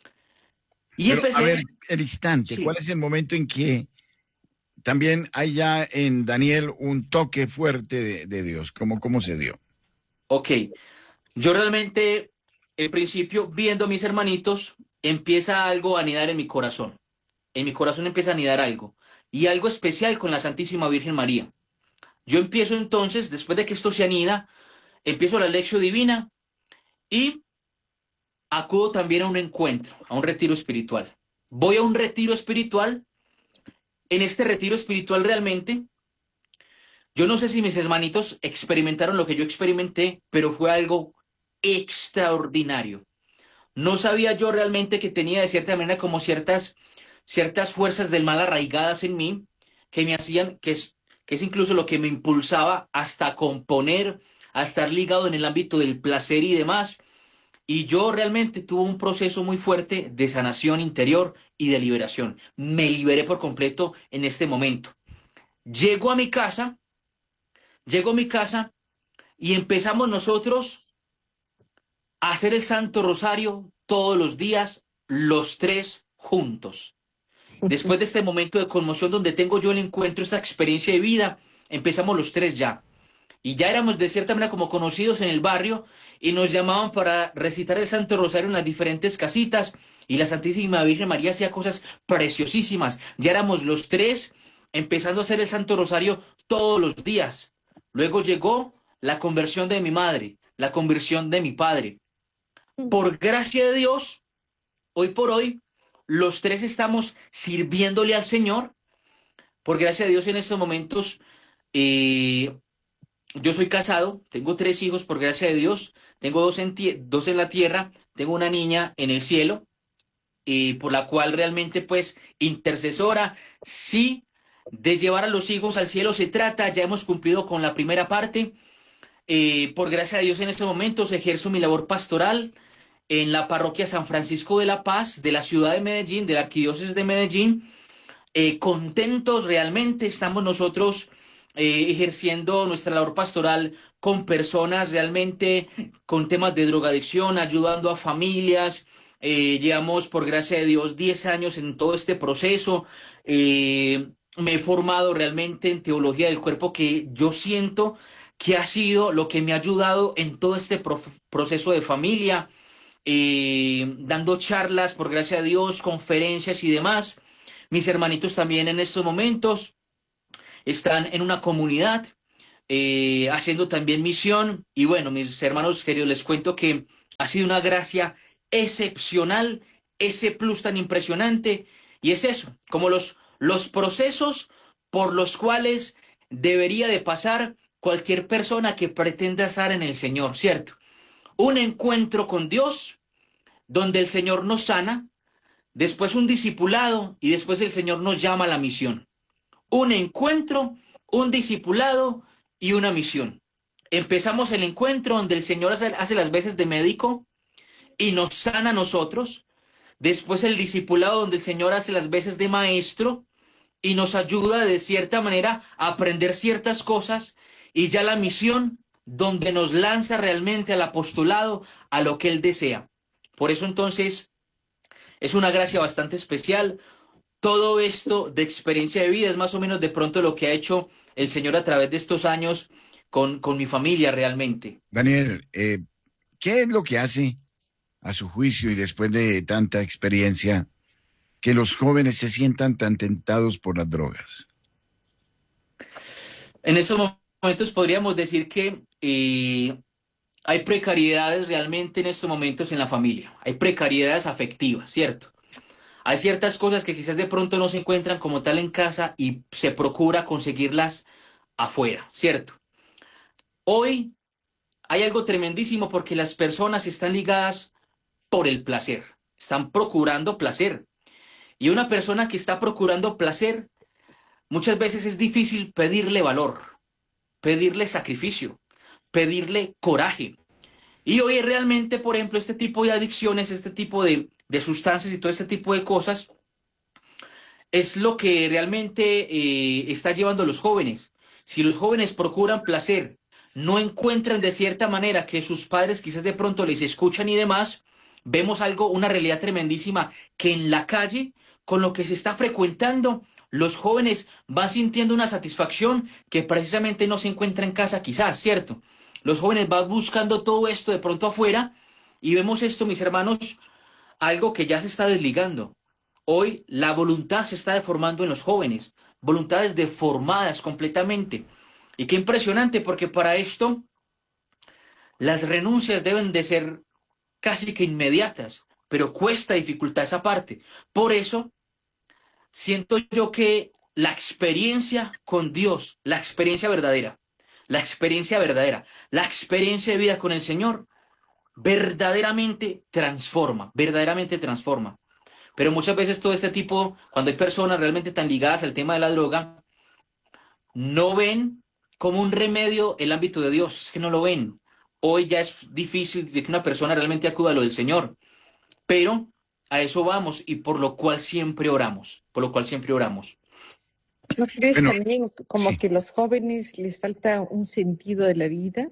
Y Pero, empecé... a ver, el instante, Sí. ¿cuál es el momento en que también hay ya en Daniel un toque fuerte de Dios? ¿Cómo se dio? Ok, yo realmente, al principio, viendo a mis hermanitos, empieza algo a anidar en mi corazón. En mi corazón empieza a anidar algo. Y algo especial con la Santísima Virgen María. Yo empiezo entonces, después de que esto se anida, empiezo la Lección Divina y acudo también a un encuentro, a un retiro espiritual. Voy a un retiro espiritual. En este retiro espiritual realmente, yo no sé si mis hermanitos experimentaron lo que yo experimenté, pero fue algo extraordinario. No sabía yo realmente que tenía de cierta manera como ciertas fuerzas del mal arraigadas en mí que me hacían, que es incluso lo que me impulsaba hasta a componer, a estar ligado en el ámbito del placer y demás. Y yo realmente tuve un proceso muy fuerte de sanación interior y de liberación. Me liberé por completo en este momento. Llego a mi casa, llego a mi casa y empezamos nosotros a hacer el Santo Rosario todos los días, los tres juntos. Después de este momento de conmoción donde tengo yo el encuentro, esta experiencia de vida, empezamos los tres ya. Y ya éramos de cierta manera como conocidos en el barrio y nos llamaban para recitar el Santo Rosario en las diferentes casitas y la Santísima Virgen María hacía cosas preciosísimas. Ya éramos los tres empezando a hacer el Santo Rosario todos los días. Luego llegó la conversión de mi madre, la conversión de mi padre. Por gracia de Dios, hoy por hoy, los tres estamos sirviéndole al Señor. Por gracia de Dios, en estos momentos, yo soy casado, tengo 3 hijos, por gracia de Dios. Tengo 2 en la tierra, tengo una niña en el cielo, por la cual realmente, pues, intercesora, sí, de llevar a los hijos al cielo se trata. Ya hemos cumplido con la primera parte. Por gracia de Dios, en estos momentos ejerzo mi labor pastoral en la parroquia San Francisco de la Paz de la ciudad de Medellín, de la arquidiócesis de Medellín. Contentos realmente estamos nosotros ejerciendo nuestra labor pastoral con personas realmente con temas de drogadicción, ayudando a familias. Llevamos, por gracia de Dios, 10 años en todo este proceso. Me he formado realmente en teología del cuerpo, que yo siento que ha sido lo que me ha ayudado en todo este proceso de familia. Dando charlas, por gracia de Dios, conferencias y demás. Mis hermanitos también en estos momentos están en una comunidad, haciendo también misión. Y bueno, mis hermanos queridos, les cuento que ha sido una gracia excepcional, ese plus tan impresionante. Y es eso, como los procesos por los cuales debería de pasar cualquier persona que pretenda estar en el Señor, ¿cierto? Un encuentro con Dios, donde el Señor nos sana, después un discipulado y después el Señor nos llama a la misión. Un encuentro, un discipulado y una misión. Empezamos el encuentro donde el Señor hace las veces de médico y nos sana a nosotros. Después el discipulado donde el Señor hace las veces de maestro y nos ayuda de cierta manera a aprender ciertas cosas. Y ya la misión donde nos lanza realmente al apostolado, a lo que Él desea. Por eso entonces es una gracia bastante especial. Todo esto de experiencia de vida es más o menos de pronto lo que ha hecho el Señor a través de estos años con mi familia realmente. Daniel, ¿qué es lo que hace, a su juicio y después de tanta experiencia, que los jóvenes se sientan tan tentados por las drogas? En estos momentos podríamos decir que hay precariedades realmente en estos momentos en la familia. Hay precariedades afectivas, ¿cierto? Hay ciertas cosas que quizás de pronto no se encuentran como tal en casa y se procura conseguirlas afuera, ¿cierto? Hoy hay algo tremendísimo porque las personas están ligadas por el placer, están procurando placer. Y una persona que está procurando placer, muchas veces es difícil pedirle valor, pedirle sacrificio, pedirle coraje. Y hoy realmente, por ejemplo, este tipo de adicciones, este tipo de sustancias y todo este tipo de cosas, es lo que realmente está llevando a los jóvenes. Si los jóvenes procuran placer, no encuentran de cierta manera que sus padres quizás de pronto les escuchan y demás, vemos algo, una realidad tremendísima, que en la calle, con lo que se está frecuentando, los jóvenes van sintiendo una satisfacción que precisamente no se encuentra en casa quizás, ¿cierto? Los jóvenes van buscando todo esto de pronto afuera y vemos esto, mis hermanos, algo que ya se está desligando. Hoy la voluntad se está deformando en los jóvenes, voluntades deformadas completamente. Y qué impresionante, porque para esto las renuncias deben de ser casi que inmediatas, pero cuesta dificultad esa parte. Por eso siento yo que la experiencia con Dios, la experiencia verdadera, la experiencia de vida con el Señor, verdaderamente transforma. Pero muchas veces todo este tipo, cuando hay personas realmente tan ligadas al tema de la droga, no ven como un remedio el ámbito de Dios, es que no lo ven. Hoy ya es difícil de que una persona realmente acuda a lo del Señor, pero a eso vamos y por lo cual siempre oramos, ¿No crees Bueno, también como sí. que a los jóvenes les falta un sentido de la vida?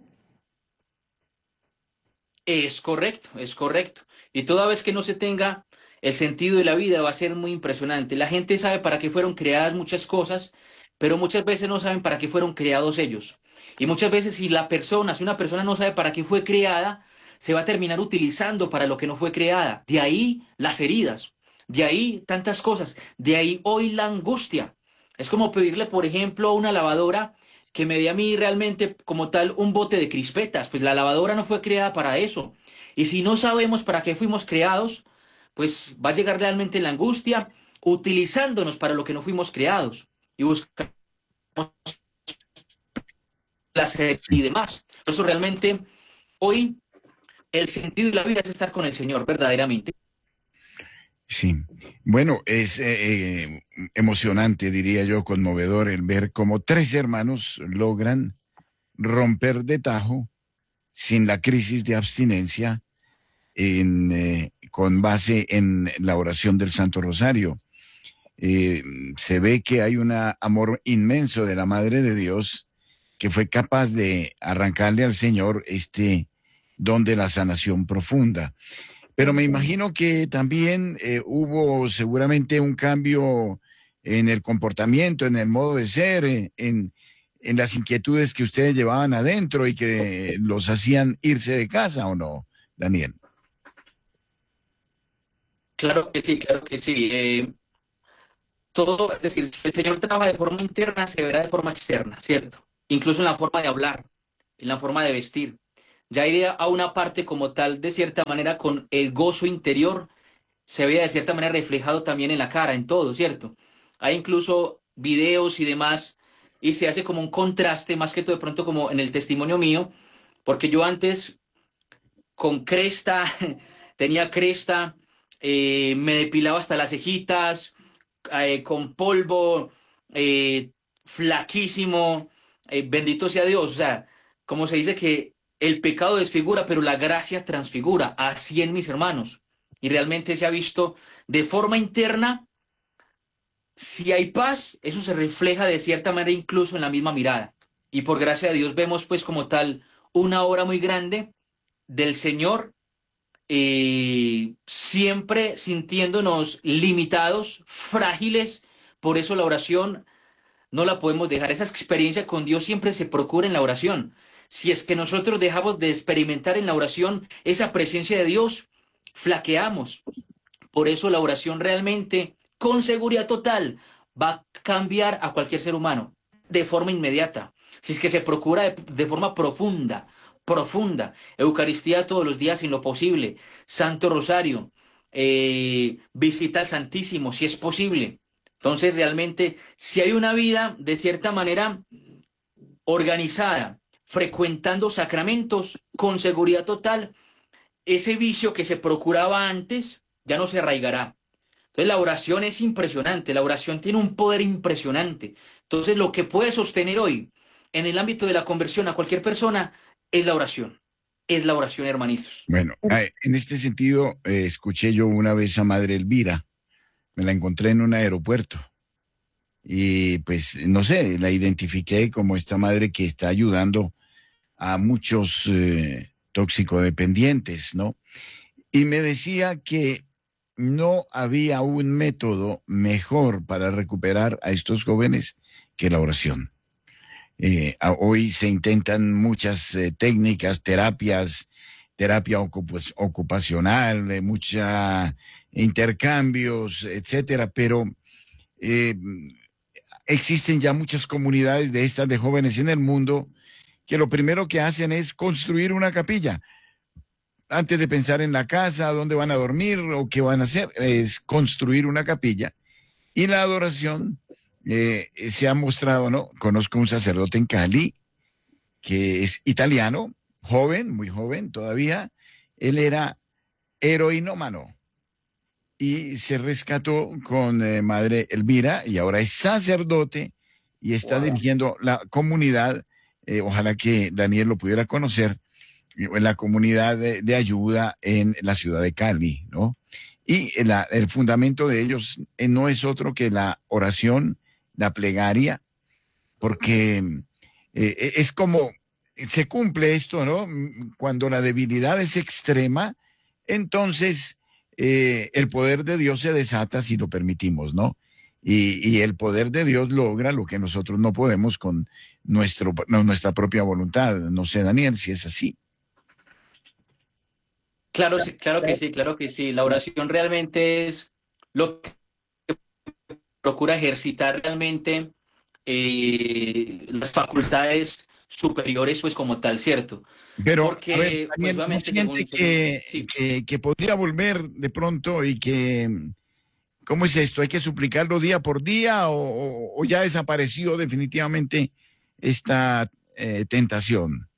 Es correcto. Y toda vez que no se tenga el sentido de la vida va a ser muy impresionante. La gente sabe para qué fueron creadas muchas cosas, pero muchas veces no saben para qué fueron creados ellos. Y muchas veces si una persona no sabe para qué fue creada, se va a terminar utilizando para lo que no fue creada. De ahí las heridas, de ahí tantas cosas, de ahí hoy la angustia. Es como pedirle, por ejemplo, a una lavadora que me dé a mí realmente como tal un bote de crispetas, pues la lavadora no fue creada para eso. Y si no sabemos para qué fuimos creados, pues va a llegar realmente la angustia utilizándonos para lo que no fuimos creados y buscamos placer y demás. Por eso realmente hoy el sentido de la vida es estar con el Señor verdaderamente. Sí, bueno, es emocionante, diría yo, conmovedor el ver cómo tres hermanos logran romper de tajo sin la crisis de abstinencia con base en la oración del Santo Rosario. Se ve que hay un amor inmenso de la Madre de Dios que fue capaz de arrancarle al Señor este don de la sanación profunda. Pero me imagino que también hubo seguramente un cambio en el comportamiento, en el modo de ser, en las inquietudes que ustedes llevaban adentro y que los hacían irse de casa, ¿o no, Daniel? Claro que sí. Todo, es decir, si el Señor trabaja de forma interna, se verá de forma externa, ¿cierto? Incluso en la forma de hablar, en la forma de vestir. Ya iré a una parte como tal, de cierta manera, con el gozo interior, se vea de cierta manera reflejado también en la cara, en todo, ¿cierto? Hay incluso videos y demás, y se hace como un contraste, más que todo de pronto como en el testimonio mío, porque yo antes con cresta, tenía cresta, me depilaba hasta las cejitas, con polvo, flaquísimo, bendito sea Dios. O sea, como se dice que el pecado desfigura, pero la gracia transfigura. Así en mis hermanos. Y realmente se ha visto de forma interna, si hay paz, eso se refleja de cierta manera incluso en la misma mirada. Y por gracia de Dios vemos pues como tal una obra muy grande del Señor, siempre sintiéndonos limitados, frágiles. Por eso la oración no la podemos dejar. Esa experiencia con Dios siempre se procura en la oración. Si es que nosotros dejamos de experimentar en la oración esa presencia de Dios, flaqueamos. Por eso la oración realmente, con seguridad total, va a cambiar a cualquier ser humano de forma inmediata. Si es que se procura de forma profunda, profunda. Eucaristía todos los días en lo posible. Santo Rosario. Visita al Santísimo, si es posible. Entonces, realmente, si hay una vida de cierta manera organizada, frecuentando sacramentos, con seguridad total, ese vicio que se procuraba antes ya no se arraigará. Entonces, la oración es impresionante, la oración tiene un poder impresionante. Entonces, lo que puede sostener hoy en el ámbito de la conversión a cualquier persona es la oración. Es la oración, hermanitos. Bueno, en este sentido, escuché yo una vez a Madre Elvira, me la encontré en un aeropuerto y pues, no sé, la identifiqué como esta madre que está ayudando a muchos toxicodependientes, ¿no? Y me decía que no había un método mejor para recuperar a estos jóvenes que la oración. Hoy se intentan muchas técnicas, terapia ocupacional, mucha intercambios, etcétera, pero existen ya muchas comunidades de estas de jóvenes en el mundo que lo primero que hacen es construir una capilla. Antes de pensar en la casa, dónde van a dormir o qué van a hacer, es construir una capilla. Y la adoración se ha mostrado, ¿no? Conozco un sacerdote en Cali que es italiano, joven, muy joven todavía. Él era heroinómano y se rescató con Madre Elvira y ahora es sacerdote y está dirigiendo la comunidad. Ojalá que Daniel lo pudiera conocer, en la comunidad de ayuda en la ciudad de Cali, ¿no? Y el fundamento de ellos no es otro que la oración, la plegaria, porque es como se cumple esto, ¿no? Cuando la debilidad es extrema, entonces el poder de Dios se desata si lo permitimos, ¿no? Y el poder de Dios logra lo que nosotros no podemos con nuestra propia voluntad. No sé, Daniel, si es así. Claro, sí, claro que sí, claro que sí. La oración realmente es lo que procura ejercitar realmente las facultades superiores, pues como tal, ¿cierto? Pero, porque, a ver, pues, Daniel, ¿no siente que podría volver de pronto y que, ¿cómo es esto? ¿Hay que suplicarlo día por día o ya desapareció definitivamente esta tentación?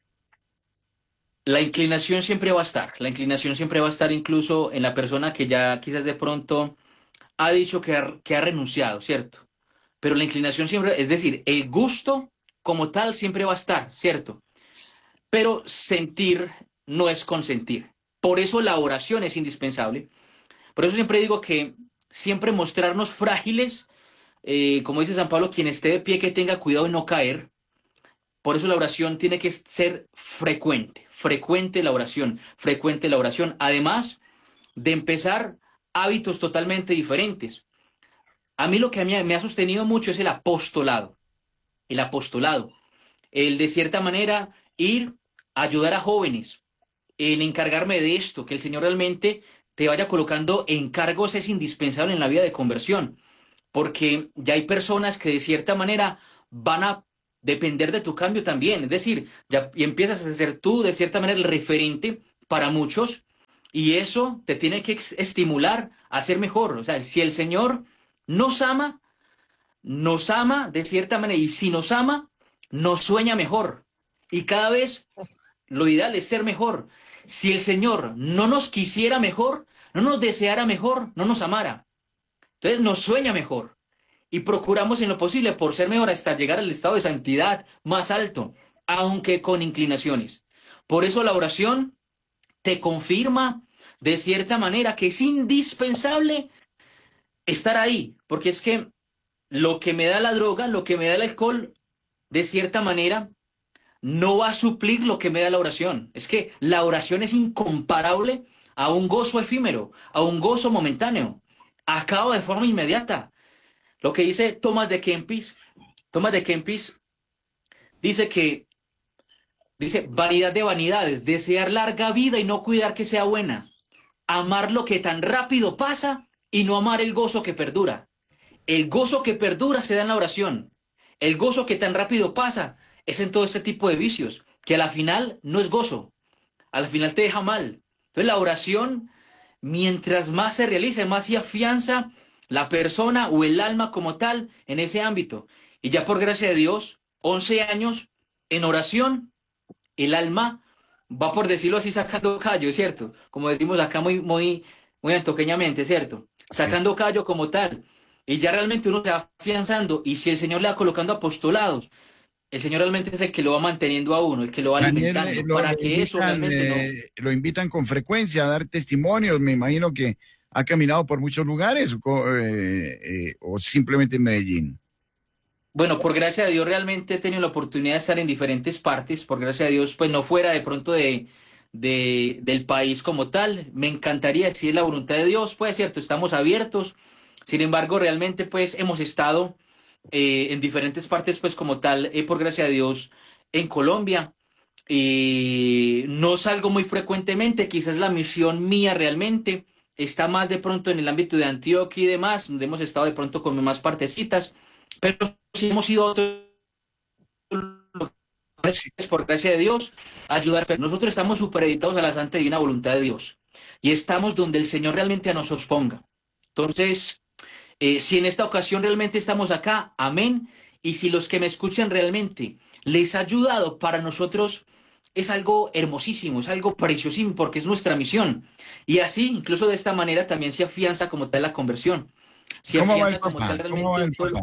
La inclinación siempre va a estar, la inclinación siempre va a estar incluso en la persona que ya quizás de pronto ha dicho que ha renunciado, ¿cierto? Pero la inclinación siempre, es decir, el gusto como tal siempre va a estar, ¿cierto? Pero sentir no es consentir. Por eso la oración es indispensable. Por eso siempre digo que siempre mostrarnos frágiles, como dice San Pablo, quien esté de pie que tenga cuidado de no caer. Por eso la oración tiene que ser frecuente, frecuente la oración, frecuente la oración. Además de empezar hábitos totalmente diferentes. A mí lo que me ha sostenido mucho es el apostolado. El apostolado. El de cierta manera ir a ayudar a jóvenes, el encargarme de esto, que el Señor realmente te vaya colocando encargos es indispensable en la vida de conversión, porque ya hay personas que de cierta manera van a depender de tu cambio también, es decir, ya y empiezas a ser tú de cierta manera el referente para muchos y eso te tiene que estimular a ser mejor. O sea, si el Señor nos ama de cierta manera y si nos ama, nos sueña mejor y cada vez lo ideal es ser mejor. Si el Señor no nos quisiera mejor, no nos deseara mejor, no nos amara. Entonces nos sueña mejor y procuramos en lo posible por ser mejor hasta llegar al estado de santidad más alto, aunque con inclinaciones. Por eso la oración te confirma de cierta manera que es indispensable estar ahí, porque es que lo que me da la droga, lo que me da el alcohol, de cierta manera, no va a suplir lo que me da la oración. Es que la oración es incomparable a un gozo efímero, a un gozo momentáneo. Acaba de forma inmediata. Lo que dice Tomás de Kempis dice que, dice, vanidad de vanidades, desear larga vida y no cuidar que sea buena, amar lo que tan rápido pasa y no amar el gozo que perdura. El gozo que perdura se da en la oración. El gozo que tan rápido pasa es en todo este tipo de vicios, que a la final no es gozo, a la final te deja mal. Entonces la oración, mientras más se realice, más se afianza la persona o el alma como tal en ese ámbito. Y ya por gracia de Dios, 11 años en oración, el alma va, por decirlo así, sacando callo, ¿cierto? Como decimos acá muy antoqueñamente, ¿cierto? Sí. Sacando callo como tal. Y ya realmente uno se va afianzando. Y si el Señor le va colocando apostolados, el Señor realmente es el que lo va manteniendo a uno, el que lo va Daniel, alimentando, para que eso realmente no... lo invitan con frecuencia a dar testimonios. Me imagino que ha caminado por muchos lugares o simplemente en Medellín. Bueno, por gracia de Dios realmente he tenido la oportunidad de estar en diferentes partes, por gracia de Dios, pues no fuera de pronto del país como tal. Me encantaría, si es la voluntad de Dios, pues cierto, estamos abiertos. Sin embargo, realmente pues hemos estado en diferentes partes pues como tal, por gracia de Dios, en Colombia. Y no salgo muy frecuentemente, quizás la misión mía realmente está más de pronto en el ámbito de Antioquia y demás, donde hemos estado de pronto con más partecitas, pero sí hemos ido a otros lugares, por gracia de Dios, a ayudar. Pero nosotros estamos supeditados a la santa y divina voluntad de Dios y estamos donde el Señor realmente a nos ponga. Entonces, si en esta ocasión realmente estamos acá, amén. Y si los que me escuchan realmente les ha ayudado, para nosotros es algo hermosísimo, es algo preciosísimo, porque es nuestra misión. Y así, incluso de esta manera, también se afianza como tal la conversión. Se ¿Cómo va afianza el como tal papá? ¿Cómo va realmente el papá?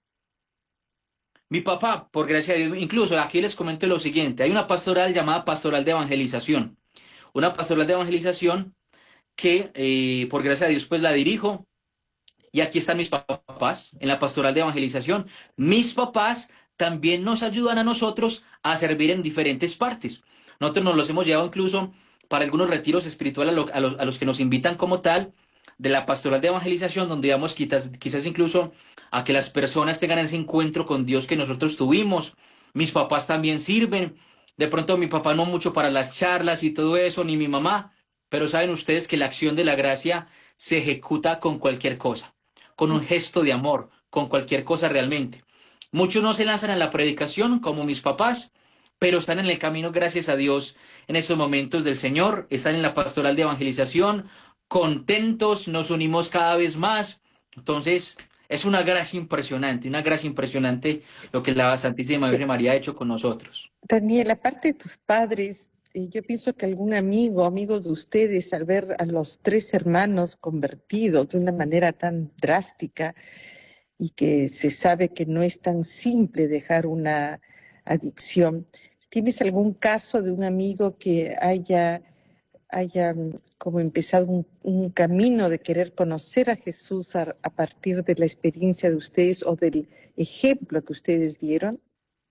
mi papá, por gracia de Dios, incluso aquí les comento lo siguiente, hay una pastoral llamada Pastoral de Evangelización. Una pastoral de evangelización que, por gracia de Dios, pues la dirijo. Y aquí están mis papás en la pastoral de evangelización. Mis papás también nos ayudan a nosotros a servir en diferentes partes. Nosotros nos los hemos llevado incluso para algunos retiros espirituales a los que nos invitan como tal de la pastoral de evangelización, donde vamos quizás incluso a que las personas tengan ese encuentro con Dios que nosotros tuvimos. Mis papás también sirven. De pronto mi papá no mucho para las charlas y todo eso, ni mi mamá, pero saben ustedes que la acción de la gracia se ejecuta con cualquier cosa, con un gesto de amor, con cualquier cosa realmente. Muchos no se lanzan a la predicación como mis papás, pero están en el camino, gracias a Dios, en estos momentos del Señor, están en la pastoral de evangelización, contentos, nos unimos cada vez más. Entonces, es una gracia impresionante lo que la Santísima Virgen María ha hecho con nosotros. Daniel, aparte de tus padres, yo pienso que algún amigos de ustedes, al ver a los tres hermanos convertidos de una manera tan drástica y que se sabe que no es tan simple dejar una adicción, ¿tienes algún caso de un amigo que haya como empezado un camino de querer conocer a Jesús a partir de la experiencia de ustedes o del ejemplo que ustedes dieron?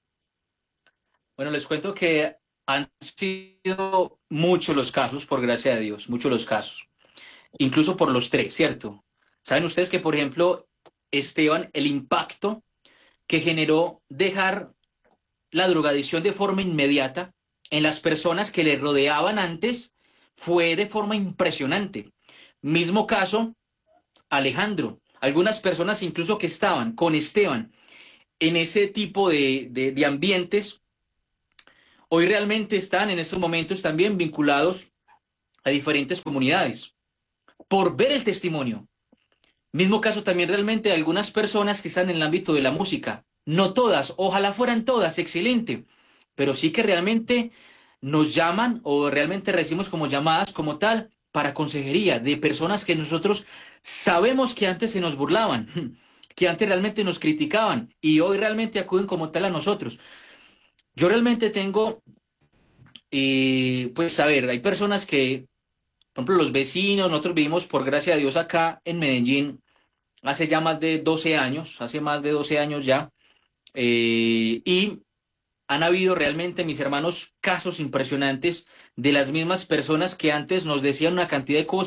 Bueno, les cuento que han sido muchos los casos, por gracia de Dios, muchos los casos, incluso por los tres, ¿cierto? Saben ustedes que, por ejemplo, Esteban, el impacto que generó dejar la drogadicción de forma inmediata en las personas que le rodeaban antes fue de forma impresionante. Mismo caso, Alejandro. Algunas personas incluso que estaban con Esteban en ese tipo de ambientes, hoy realmente están en estos momentos también vinculados a diferentes comunidades por ver el testimonio. Mismo caso también realmente de algunas personas que están en el ámbito de la música. No todas, ojalá fueran todas, excelente, pero sí que realmente nos llaman o realmente recibimos como llamadas como tal para consejería de personas que nosotros sabemos que antes se nos burlaban, que antes realmente nos criticaban y hoy realmente acuden como tal a nosotros. Yo realmente tengo, pues a ver, hay personas que, por ejemplo, los vecinos, nosotros vivimos por gracia de Dios acá en Medellín hace ya más de 12 años, hace más de 12 años ya, y han habido realmente, mis hermanos, casos impresionantes de las mismas personas que antes nos decían una cantidad de cosas